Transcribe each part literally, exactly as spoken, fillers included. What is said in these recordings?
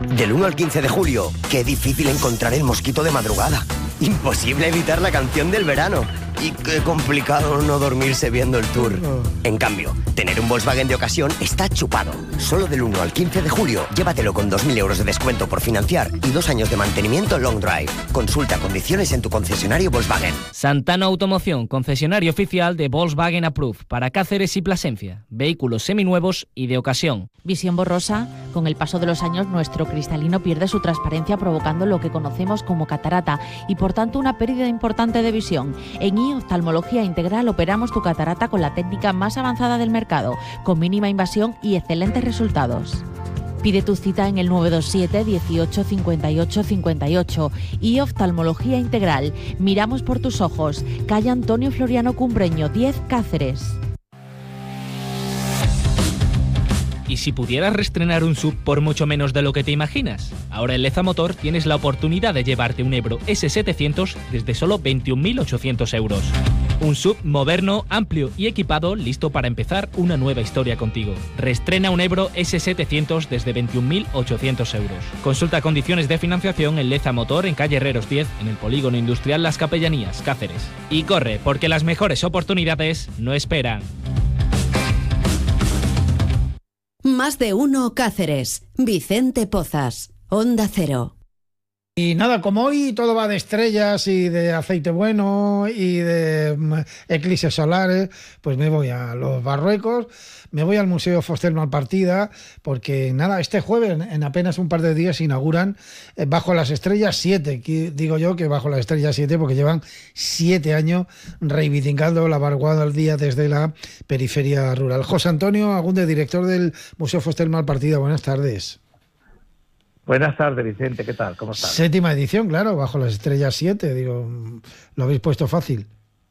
Del uno al quince de julio, qué difícil encontrar el mosquito de madrugada. Imposible evitar la canción del verano. Y qué complicado no dormirse viendo el tour. En cambio, tener un Volkswagen de ocasión está chupado. Solo del uno al quince de julio, llévatelo con dos mil euros de descuento por financiar y dos años de mantenimiento long drive. Consulta condiciones en tu concesionario Volkswagen. Santano Automoción, concesionario oficial de Volkswagen Approved para Cáceres y Plasencia. Vehículos seminuevos y de ocasión. Visión borrosa. Con el paso de los años, nuestro cristalino pierde su transparencia, provocando lo que conocemos como catarata y, por tanto, una pérdida importante de visión. En I Oftalmología Integral operamos tu catarata con la técnica más avanzada del mercado, con mínima invasión y excelentes resultados. Pide tu cita en el nueve dos siete, dieciocho, cincuenta y ocho, cincuenta y ocho. Y Oftalmología Integral. Miramos por tus ojos. Calle Antonio Floriano Cumbreño, diez, Cáceres. ¿Y si pudieras reestrenar un S U V por mucho menos de lo que te imaginas? Ahora en Leza Motor tienes la oportunidad de llevarte un Ebro ese setecientos desde solo veintiún mil ochocientos euros. Un S U V moderno, amplio y equipado, listo para empezar una nueva historia contigo. Reestrena un Ebro ese setecientos desde veintiún mil ochocientos euros. Consulta condiciones de financiación en Leza Motor, en calle Herreros diez, en el Polígono Industrial Las Capellanías, Cáceres. Y corre, porque las mejores oportunidades no esperan. Más de uno Cáceres. Vicente Pozas. Onda Cero. Y nada, como hoy todo va de estrellas y de aceite bueno y de eclipses solares, pues me voy a los Barruecos, me voy al Museo Fostel Malpartida, porque nada, este jueves, en apenas un par de días, inauguran eh, Bajo las Estrellas siete, que digo yo que Bajo las Estrellas siete, porque llevan siete años reivindicando la vanguardia desde la periferia rural. José Antonio Agúndez, director del Museo Fostel Malpartida, buenas tardes. Buenas tardes, Vicente, ¿qué tal? ¿Cómo estás? Séptima edición, claro, Bajo las Estrellas siete, digo, lo habéis puesto fácil.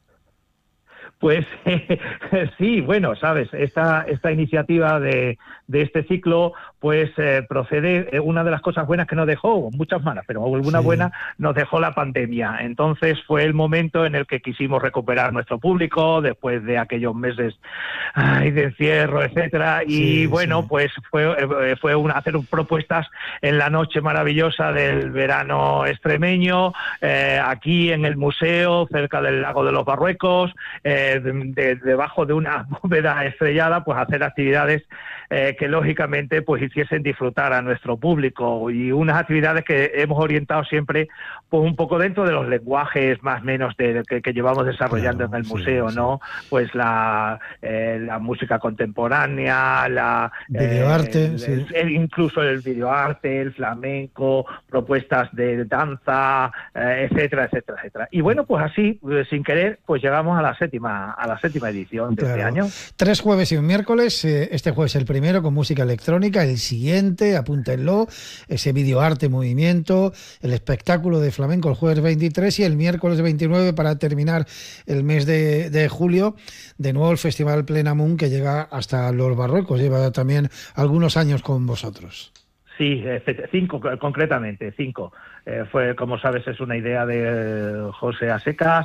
Pues eh, sí, bueno, sabes, esta esta iniciativa de, de este ciclo, pues eh, procede, eh, una de las cosas buenas que nos dejó, muchas malas, pero alguna sí. buena, nos dejó la pandemia. Entonces fue el momento en el que quisimos recuperar nuestro público, después de aquellos meses ay, de encierro, etcétera, y sí, bueno, sí. pues fue, eh, fue una, hacer propuestas en la noche maravillosa del verano extremeño, eh, aquí en el museo, cerca del lago de los Barruecos, eh, De, de, debajo de una bóveda estrellada, pues hacer actividades eh, que lógicamente pues hiciesen disfrutar a nuestro público, y unas actividades que hemos orientado siempre pues un poco dentro de los lenguajes más o menos de, que, que llevamos desarrollando claro, en el sí, museo, sí. ¿no? Pues la, eh, la música contemporánea, la videoarte, eh, sí. el, el, incluso el videoarte, el flamenco, propuestas de danza, eh, etcétera, etcétera, etcétera. Y bueno, pues así, sin querer, pues llegamos a la séptima a la séptima edición de claro. este año. Tres jueves y un miércoles, este jueves el primero con música electrónica, el siguiente, apúntenlo, ese videoarte movimiento, el espectáculo de flamenco el jueves veintitrés y el miércoles veintinueve, para terminar el mes de, de julio, de nuevo el Festival Plenamun, que llega hasta los Barruecos, lleva también algunos años con vosotros. Sí, cinco concretamente, cinco. Eh, fue, como sabes, es una idea de José Asecas.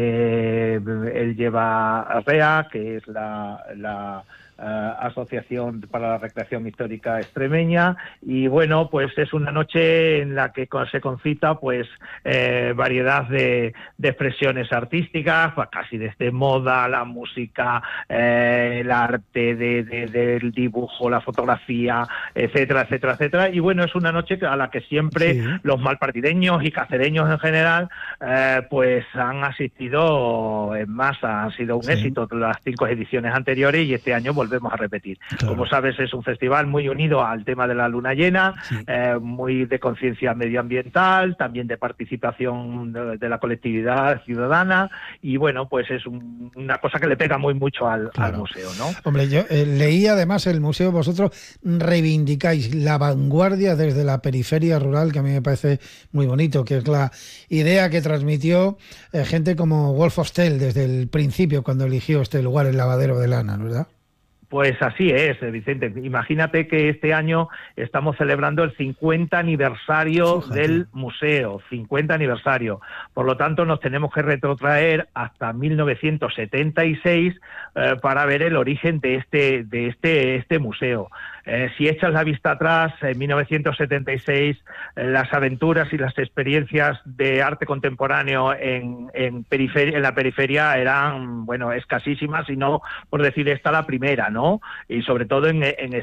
Eh, él lleva a REA, que es la, la uh, Asociación para la Recreación Histórica Extremeña, y bueno, pues es una noche en la que se concita pues eh, variedad de, de expresiones artísticas, casi desde moda, la música, eh, el arte de, de, del dibujo, la fotografía, etcétera, etcétera, etcétera. Y bueno, es una noche a la que siempre sí. los malpartideños y cacereños en general eh, pues han asistido en masa. Han sido un sí. éxito las cinco ediciones anteriores, y este año volvemos a repetir. Claro. Como sabes, es un festival muy unido al tema de la luna llena, sí. eh, muy de conciencia medioambiental, también de participación de, de la colectividad ciudadana, y bueno, pues es un, una cosa que le pega muy mucho al, claro. al museo, ¿no? Hombre, yo eh, leí además el museo, vosotros reivindicáis la vanguardia desde la periferia rural, que a mí me parece muy bonito, que es la idea que transmitió eh, gente como Wolf Hostel desde el principio, cuando eligió este lugar, el lavadero de lana, ¿verdad? Pues así es, Vicente. Imagínate que este año estamos celebrando el cincuenta aniversario Fíjate. del museo, cincuenta aniversario. Por lo tanto, nos tenemos que retrotraer hasta mil novecientos setenta y seis eh, para ver el origen de este, de este, este museo. Eh, si echas la vista atrás, en mil novecientos setenta y seis, eh, las aventuras y las experiencias de arte contemporáneo en, en, perifer- en la periferia eran, bueno, escasísimas, y no por decir esta la primera, ¿no? Y sobre todo en, en